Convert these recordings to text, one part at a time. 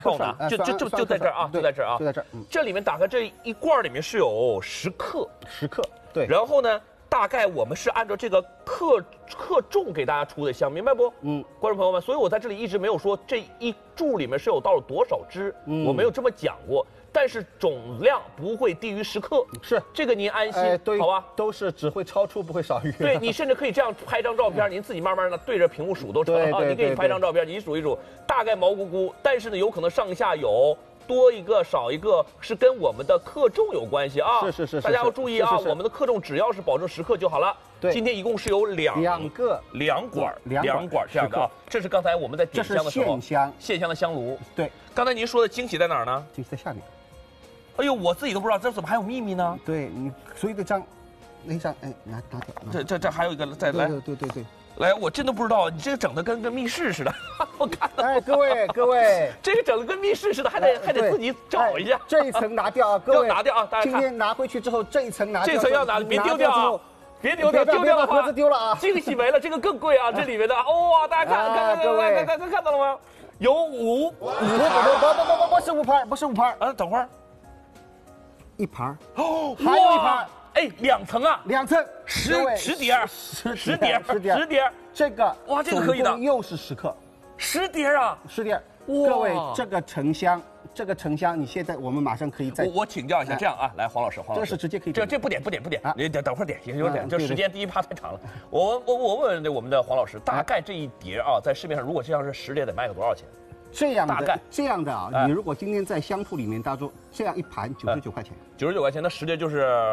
够拿，就在这儿啊，就在这儿啊， 就在这儿。 这里面打开这一罐里面是有10克 ，10克，对。 然后呢，大概我们是按照这个克重给大家出的香，明白不？观众朋友们，所以我在这里一直没有说这一注里面是有到了多少支，我没有这么讲过。但是总量不会低于10克， 是这个您安心，好吧？ 都是只会超出不会少于。 对你甚至可以这样拍张照片，您自己慢慢的对着屏幕数都成啊。你可以拍张照片，你数一数，大概毛估估，但是呢，有可能上下有多一个少一个，是跟我们的克重有关系啊。 是， 大家要注意啊，我们的克重只要是保证10克就好了。 对， 今天一共是有两管这样的啊。这是刚才我们在点香的时候，线香的香炉。对，刚才您说的惊喜在哪儿呢？ 惊喜在下面。 哎呦，我自己都不知道，这怎么还有秘密呢？ 对你，所以那张，哎，拿掉。 这还有一个，再来。 对。 来，我真的不知道，你这个整的跟密室似的。我看到。 哎，各位， 这个整的跟密室似的，还得自己找一下。 这一层拿掉啊，各位。 要拿掉啊！大家今天拿回去之后，这一层拿掉。 这层要拿，别丢掉啊！别丢掉，丢掉的话丢了啊！ 惊喜没了，这个更贵啊！这里面的哇，大家看到了吗？有5不是5盘啊！等会儿。 1盘哦，还有1盘， 哎，2层啊 ，2层 10碟， 这个哇，这个可以的， 又是10克 ，10碟啊 ，10碟，各位，这个沉香，你现在我们马上可以再， 我请教一下，这样啊，来，黄老师， 这是直接可以， 这不点，你等会儿点，有点，这时间第一趴太长了，我问我们的黄老师，大概这一碟啊，在市面上如果这样是10碟，得卖个多少钱？ 这样的啊，你如果今天在香铺里面当中这样一盘99块钱 ，99块钱，那10碟就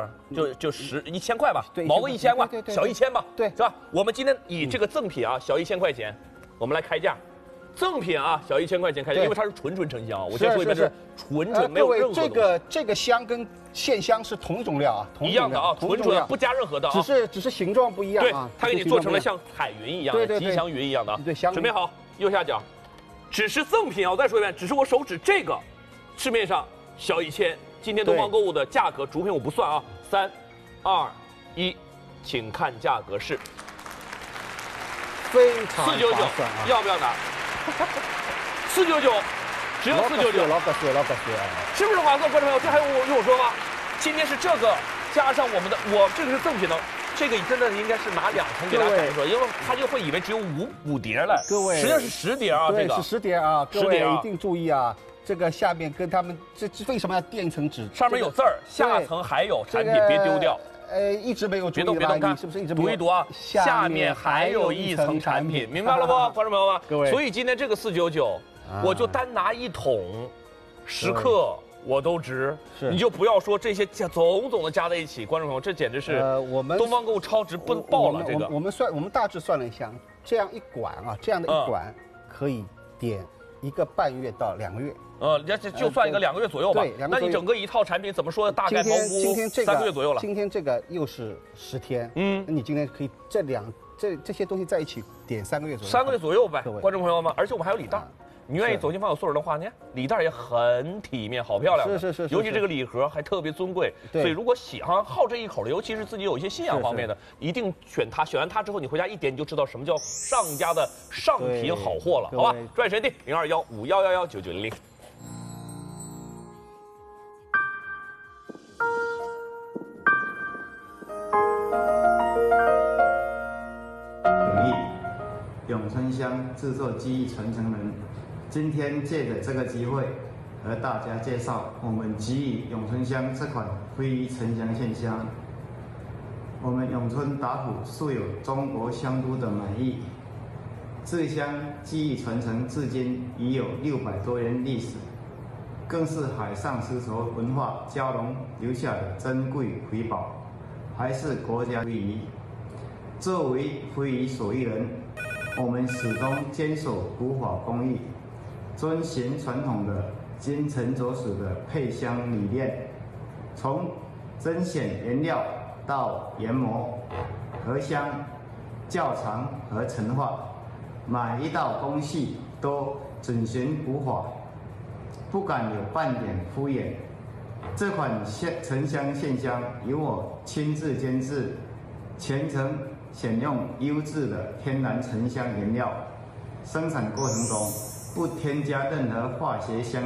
1000块吧， 对， 毛个1000吧，小1000吧， 对， 是吧？我们今天以这个赠品啊，小1000块钱，我们来开价，赠品啊，小1000块钱开价，因为它是纯沉香，我先说一遍是纯，没有任何这个香跟线香是同一种料啊， 一样的啊，纯不加任何的啊， 只是形状不一样啊， 它给你做成了像海云一样的吉祥云一样的啊， 对， 准备好，右下角。只是赠品啊！我再说一遍，只是我手指这个，市面上小1000，今天东方购物的价格，主品我不算啊。3、2、1，请看价格是非常 499，要不要拿？499，只要499， 老可惜， 是不是划算？观众朋友，这还用我说吗？今天是这个加上我们的，这个是赠品的。这个真的应该是拿2层给大家感受，因为他就会以为只有5碟了。各位，实际上是10碟啊，这个是10碟啊，各位一定注意啊。这个下面跟他们这为什么要垫一层纸？ 上面有字儿，下层还有产品，别丢掉。 一直没有注意， 别动，看是不是一直读一读啊？下面还有一层产品，明白了不，观众朋友们？ 各位， 所以今天这个499，我就单拿1桶10克。我都值，你就不要说这些总的加在一起，观众朋友，这简直是我们东方购物超值爆了。这个我们大致算了一下，这样一管啊，这样的一管可以点1个半月到2个月。 就算一个2个月左右吧。 对， 那你整个一套产品怎么说？大概今天这个 3个月左右了。 今天这个又是10天，那你今天可以这些东西在一起点3个月左右。 3个月左右呗，观众朋友们，而且我们还有礼袋。你愿意走进放有素人的话呢，礼袋也很体面，好漂亮。 是， 尤其这个礼盒还特别尊贵，所以如果喜欢好这一口的，尤其是自己有一些信仰方面的，一定选它。选完它之后，你回家一点你就知道什么叫上家的上品好货了，好吧？抓紧时间定0215119900。 永春香制作技艺传承人，今天借着这个机会和大家介绍我们给予永春香这款非遗沉香线香。我们永春打虎素有中国香都的美誉，制香技艺传承至今已有600多年历史，更是海上丝绸文化交融留下的珍贵瑰宝，还是国家非遗。作为非遗手艺人，我们始终坚守古法工艺，遵循传统的精诚着实的配香理念，从甄选原料到研磨、合香、窖藏和陈化，每一道工序都遵循古法，不敢有半点敷衍。这款沉香线香由我亲自监制，全程选用优质的天然沉香原料，生产过程中不添加任何化学香